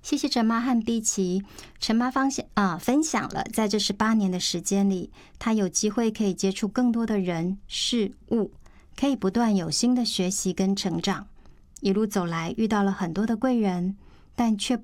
谢谢陈妈和碧琪。陈妈分享了在这18年的时间里，她有机会可以接触更多的人事物，可以不断有新的学习跟成长。一路走来遇到了很多的贵人，但却